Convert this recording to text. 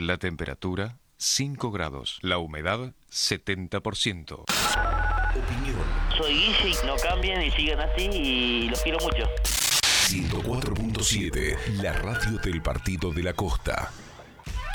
La temperatura 5 grados. La humedad 70%. Opinión. Soy Guille y no cambien y sigan así y los quiero mucho. 104.7, la radio del Partido de la Costa.